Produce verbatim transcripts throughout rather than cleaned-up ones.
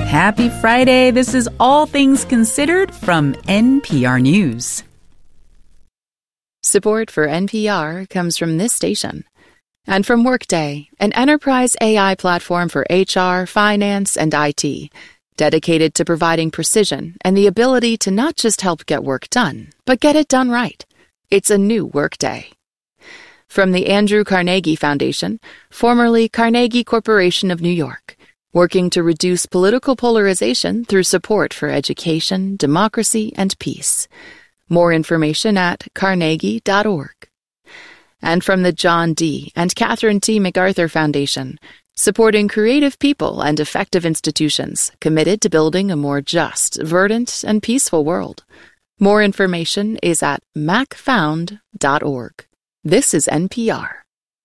Happy Friday. This is All Things Considered from N P R News. Support for N P R comes from this station and from Workday, an enterprise A I platform for H R, finance, and I T, dedicated to providing precision and the ability to not just help get work done, but get it done right. It's a new Workday. From the Andrew Carnegie Foundation, formerly Carnegie Corporation of New York, working to reduce political polarization through support for education, democracy, and peace. More information at carnegie dot org. And from the John D. and Catherine T. MacArthur Foundation, supporting creative people and effective institutions committed to building a more just, verdant, and peaceful world. More information is at mac found dot org. This is N P R.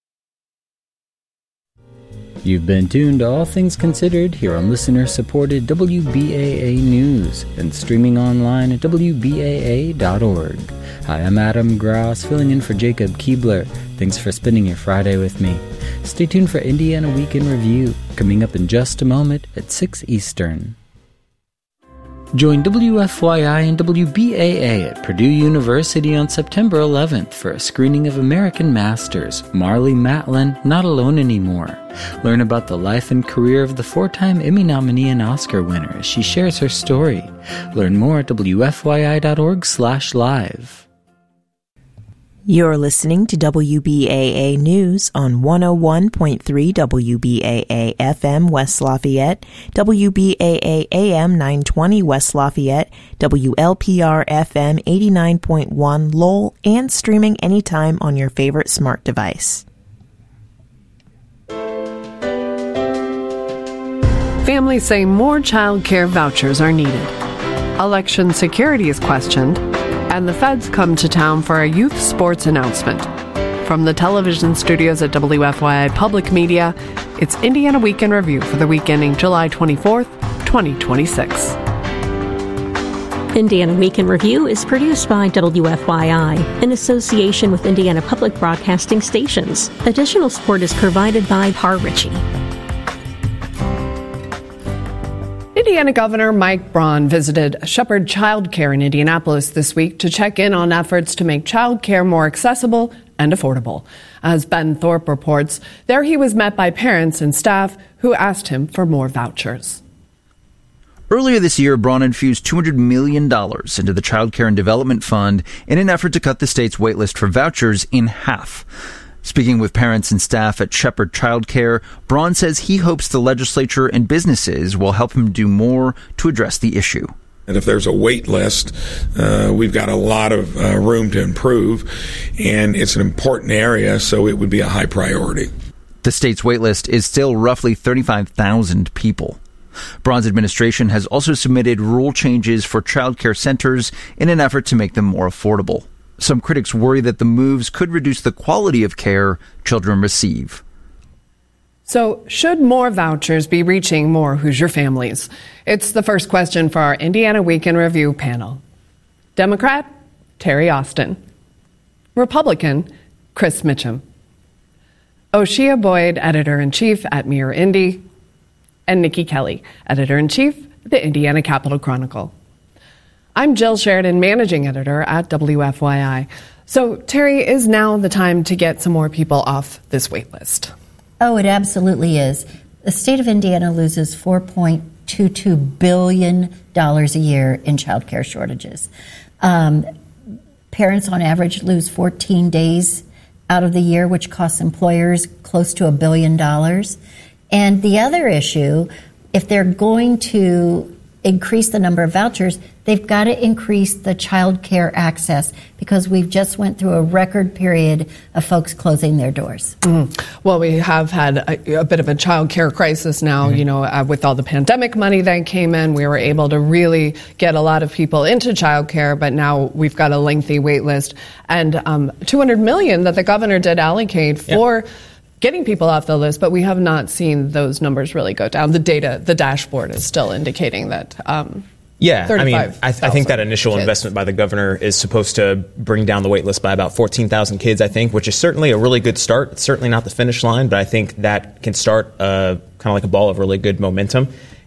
You've been tuned to All Things Considered here on listener-supported W B A A News and streaming online at W B A A dot org. Hi, I'm Adam Gross, filling in for Jacob Keebler. Thanks for spending your Friday with me. Stay tuned for Indiana Week in Review, coming up in just a moment at six Eastern. Join W F Y I and W B A A at Purdue University on September eleventh for a screening of American Masters, Marlee Matlin, Not Alone Anymore. Learn about the life and career of the four-time Emmy nominee and Oscar winner as she shares her story. Learn more at W F Y I dot org slash live. You're listening to W B A A News on one oh one point three W B A A F M West Lafayette, W B A A A M nine twenty West Lafayette, W L P R F M eighty-nine point one Lowell, and streaming anytime on your favorite smart device. Families say more child care vouchers are needed. Election security is questioned. And the feds come to town for a youth sports announcement. From the television studios at W F Y I Public Media, it's Indiana Week in Review for the week ending July twenty-fourth, twenty twenty-six. Indiana Week in Review is produced by W F Y I in association with Indiana Public Broadcasting Stations. Additional support is provided by Par Ritchie. Indiana Governor Mike Braun visited Shepherd Child Care in Indianapolis this week to check in on efforts to make child care more accessible and affordable. As Ben Thorpe reports, there he was met by parents and staff who asked him for more vouchers. Earlier this year, Braun infused two hundred million dollars into the Child Care and Development Fund in an effort to cut the state's waitlist for vouchers in half. Speaking with parents and staff at Shepherd Child Care, Braun says he hopes the legislature and businesses will help him do more to address the issue. And if there's a wait list, uh, we've got a lot of uh, room to improve, and it's an important area, so it would be a high priority. The state's wait list is still roughly thirty-five thousand people. Braun's administration has also submitted rule changes for child care centers in an effort to make them more affordable. Some critics worry that the moves could reduce the quality of care children receive. So, should more vouchers be reaching more Hoosier families? It's the first question for our Indiana Week in Review panel. Democrat, Terry Austin. Republican, Chris Mitchum. Oshia Boyd, editor-in-chief at Mirror Indy. And Nikki Kelly, editor-in-chief at the Indiana Capitol Chronicle. I'm Jill Sheridan, managing editor at W F Y I. So, Terry, is now the time to get some more people off this wait list? Oh, it absolutely is. The state of Indiana loses four point two two billion dollars a year in child care shortages. Um, parents on average lose fourteen days out of the year, which costs employers close to a billion dollars. And the other issue, if they're going to increase the number of vouchers, they've got to increase the child care access because we've just went through a record period of folks closing their doors. Mm. Well, we have had a, a bit of a child care crisis now, mm-hmm. you know, uh, with all the pandemic money that came in, we were able to really get a lot of people into child care, but now we've got a lengthy wait list. And um, two hundred million dollars that the governor did allocate for yep. getting people off the list, but we have not seen those numbers really go down. The data, the dashboard is still indicating that. Um, yeah, I mean, I, th- I think that initial kids. investment by the governor is supposed to bring down the wait list by about fourteen thousand kids, I think, which is certainly a really good start. It's certainly not the finish line, but I think that can start uh, kind of like a ball of really good momentum.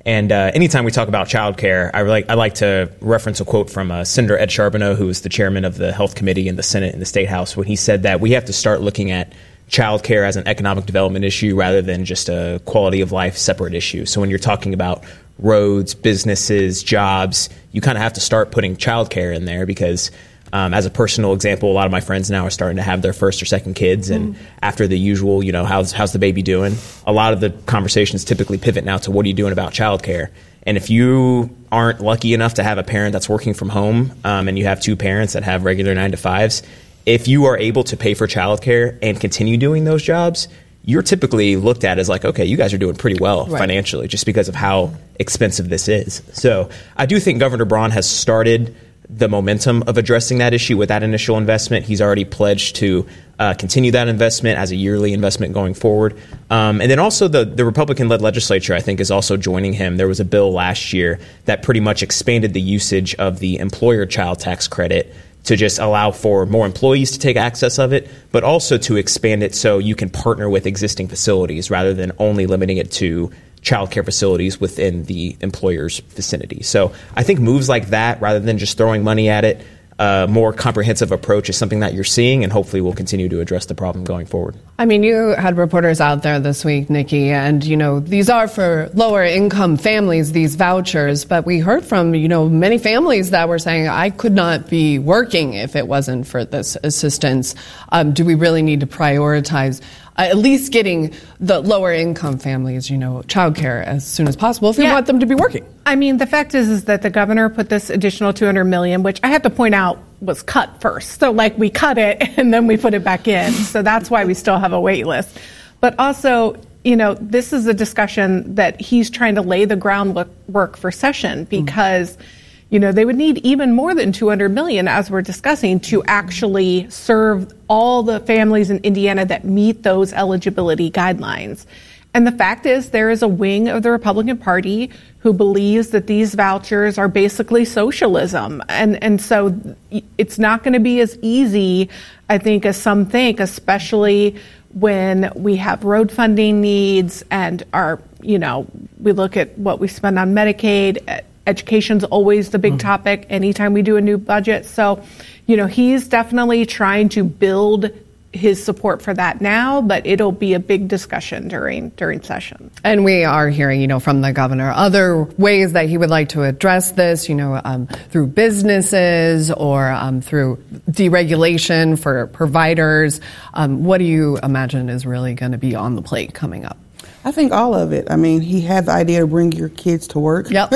And uh, anytime we talk about childcare, I like I like to reference a quote from uh, Senator Ed Charbonneau, who is the chairman of the Health Committee in the Senate and the State House, when he said that we have to start looking at childcare as an economic development issue rather than just a quality of life separate issue. So when you're talking about roads, businesses, jobs, you kind of have to start putting childcare in there because Um, as a personal example, a lot of my friends now are starting to have their first or second kids. And mm. after the usual, you know, how's, how's the baby doing? A lot of the conversations typically pivot now to what are you doing about childcare? And if you aren't lucky enough to have a parent that's working from home um, and you have two parents that have regular nine to fives, if you are able to pay for childcare and continue doing those jobs, you're typically looked at as like, okay, you guys are doing pretty well right. financially just because of how expensive this is. So I do think Governor Braun has started the momentum of addressing that issue with that initial investment. He's already pledged to uh, continue that investment as a yearly investment going forward. Um, and then also the, the Republican-led legislature, I think, is also joining him. There was a bill last year that pretty much expanded the usage of the employer child tax credit to just allow for more employees to take access of it, but also to expand it so you can partner with existing facilities rather than only limiting it to child care facilities within the employer's vicinity. So I think moves like that, rather than just throwing money at it, a more comprehensive approach is something that you're seeing, and hopefully we'll continue to address the problem going forward. I mean, you had reporters out there this week, Nikki, and, you know, these are for lower income families, these vouchers, but we heard from, you know, many families that were saying, I could not be working if it wasn't for this assistance. Um, do we really need to prioritize Uh, at least getting the lower income families, you know, childcare as soon as possible if we yeah. want them to be working? I mean, the fact is, is that the governor put this additional two hundred million dollars, which I have to point out was cut first. So, like, we cut it and then we put it back in. So that's why we still have a wait list. But also, you know, this is a discussion that he's trying to lay the groundwork for session because, mm-hmm. you know, they would need even more than two hundred million dollars, as we're discussing, to actually serve all the families in Indiana that meet those eligibility guidelines. And the fact is, there is a wing of the Republican Party who believes that these vouchers are basically socialism. And, and so it's not going to be as easy, I think, as some think, especially when we have road funding needs and our, you know, we look at what we spend on Medicaid. Education's always the big mm-hmm. topic anytime we do a new budget. So, you know, he's definitely trying to build his support for that now, but it'll be a big discussion during during session. And we are hearing, you know, from the governor other ways that he would like to address this, you know, um, through businesses or um, through deregulation for providers. Um, what do you imagine is really going to be on the plate coming up? I think all of it. I mean, he had the idea to bring your kids to work. Yep.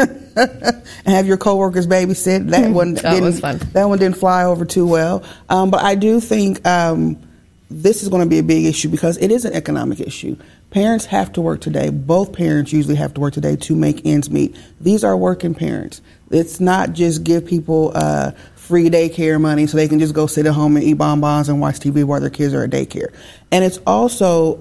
And have your coworkers babysit. That one that didn't, was fun. That one didn't fly over too well. Um, but I do think um, this is going to be a big issue because it is an economic issue. Parents have to work today. Both parents usually have to work today to make ends meet. These are working parents. It's not just give people uh, free daycare money so they can just go sit at home and eat bonbons and watch T V while their kids are at daycare. And it's also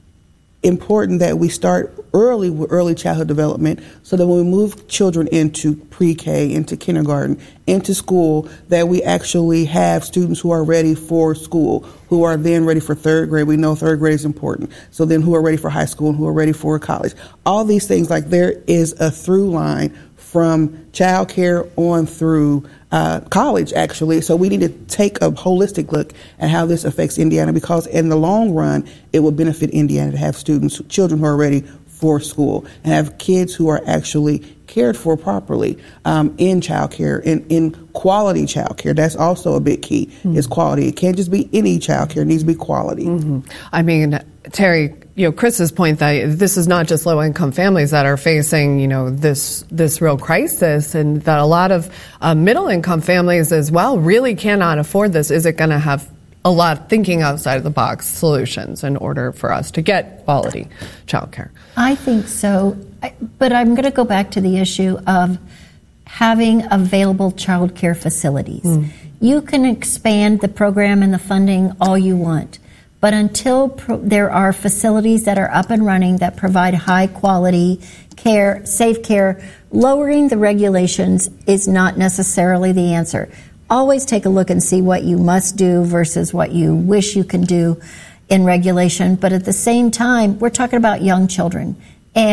important that we start early with early childhood development so that when we move children into pre-K, into kindergarten, into school, that we actually have students who are ready for school, who are then ready for third grade. We know third grade is important. So then who are ready for high school and who are ready for college. All these things, like there is a through line from child care on through uh, college, actually. So we need to take a holistic look at how this affects Indiana because in the long run, it will benefit Indiana to have students, children who are ready for school and have kids who are actually cared for properly um, in child care, in, in quality child care. That's also a big key, mm-hmm. is quality. It can't just be any child care. It needs to be quality. Mm-hmm. I mean, Terry, you know, Chris's point that this is not just low-income families that are facing, you know, this this real crisis, and that a lot of uh, middle-income families as well really cannot afford this. Is it going to have a lot of thinking outside of the box solutions in order for us to get quality childcare? I think so, but I'm going to go back to the issue of having available childcare facilities. Mm. You can expand the program and the funding all you want, but until pro- there are facilities that are up and running that provide high quality care, safe care, lowering the regulations is not necessarily the answer. Always take a look and see what you must do versus what you wish you can do in regulation. But at the same time, we're talking about young children. And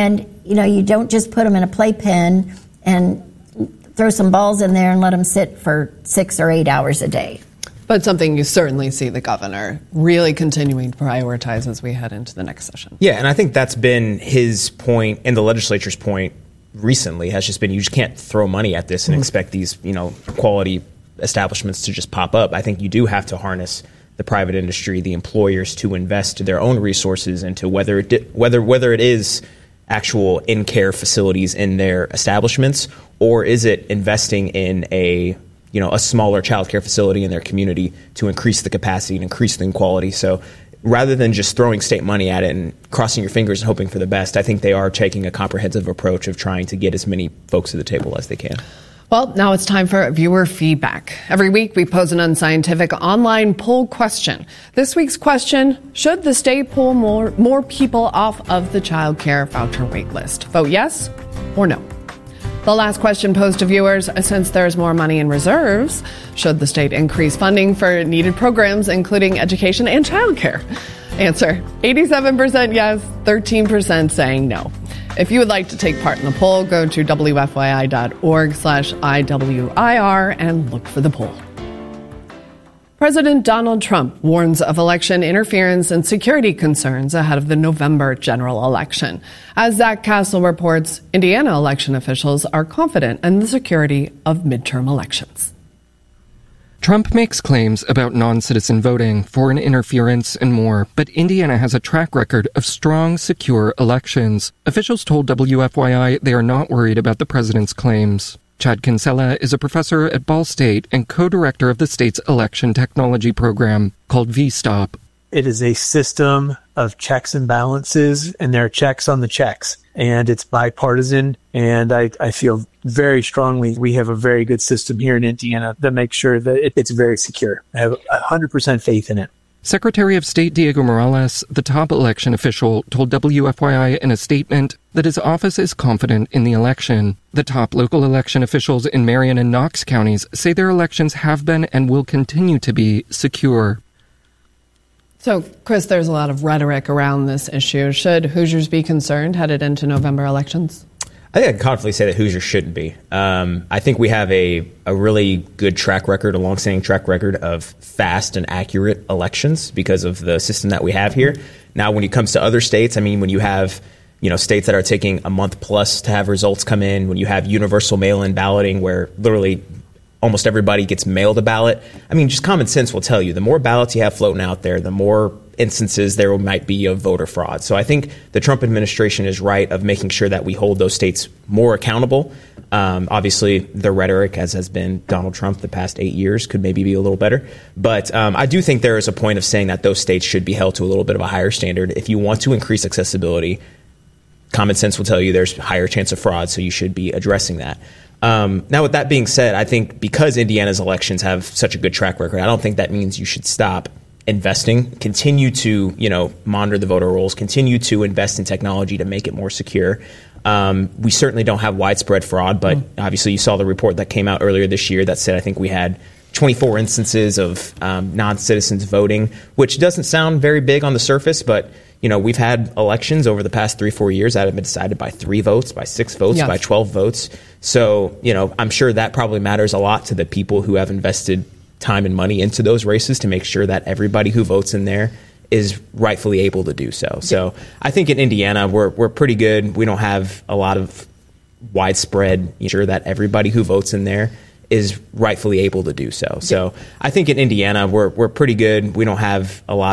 you know, you don't just put them in a playpen and throw some balls in there and let them sit for six or eight hours a day. But something you certainly see the governor really continuing to prioritize as we head into the next session. Yeah, and I think that's been his point and the legislature's point recently has just been you just can't throw money at this and mm-hmm. expect these, you know, quality establishments to just pop up. I think you do have to harness the private industry, the employers, to invest their own resources into whether it di- whether whether it is actual in-care facilities in their establishments, or is it investing in a you know, a smaller child care facility in their community to increase the capacity and increase the quality. So rather than just throwing state money at it and crossing your fingers and hoping for the best, I think they are taking a comprehensive approach of trying to get as many folks to the table as they can. Well, now it's time for viewer feedback. Every week we pose an unscientific online poll question. This week's question, should the state pull more, more people off of the child care voucher wait list? Vote yes or no. The last question posed to viewers, since there's more money in reserves, should the state increase funding for needed programs, including education and childcare? Answer, eighty-seven percent yes, thirteen percent saying no. If you would like to take part in the poll, go to W F Y I dot org slash I W I R and look for the poll. President Donald Trump warns of election interference and security concerns ahead of the November general election. As Zach Castle reports, Indiana election officials are confident in the security of midterm elections. Trump makes claims about non-citizen voting, foreign interference, and more, but Indiana has a track record of strong, secure elections. Officials told W F Y I they are not worried about the president's claims. Chad Kinsella is a professor at Ball State and co-director of the state's election technology program called V STOP. It is a system of checks and balances, and there are checks on the checks. And it's bipartisan, and I, I feel very strongly we have a very good system here in Indiana that makes sure that it, it's very secure. I have one hundred percent faith in it. Secretary of State Diego Morales, the top election official, told W F Y I in a statement that his office is confident in the election. The top local election officials in Marion and Knox counties say their elections have been and will continue to be secure. So, Chris, there's a lot of rhetoric around this issue. Should Hoosiers be concerned headed into November elections? I think I can confidently say that Hoosiers shouldn't be. Um, I think we have a, a really good track record, a longstanding track record of fast and accurate elections because of the system that we have here. Now, when it comes to other states, I mean, when you have you know states that are taking a month plus to have results come in, when you have universal mail-in balloting where literally almost everybody gets mailed a ballot, I mean, just common sense will tell you the more ballots you have floating out there, the more instances there might be of voter fraud. So I think the Trump administration is right of making sure that we hold those states more accountable. Um, obviously, the rhetoric, as has been Donald Trump the past eight years, could maybe be a little better. But um, I do think there is a point of saying that those states should be held to a little bit of a higher standard. If you want to increase accessibility, common sense will tell you there's a higher chance of fraud, so you should be addressing that. Um, now, with that being said, I think because Indiana's elections have such a good track record, I don't think that means you should stop investing, continue to, you know, monitor the voter rolls, continue to invest in technology to make it more secure. Um, we certainly don't have widespread fraud, but mm. obviously you saw the report that came out earlier this year that said I think we had twenty-four instances of um, non-citizens voting, which doesn't sound very big on the surface, but you know, we've had elections over the past three, four years that have been decided by three votes, by six votes, yes. by twelve votes. So, you know, I'm sure that probably matters a lot to the people who have invested time and money into those races to make sure that everybody who votes in there is rightfully able to do so. So I think in Indiana, we're we're pretty good. We don't have a lot of widespread, sure that everybody who votes in there is rightfully able to do so. So I think in Indiana, we're we're pretty good. We don't have a lot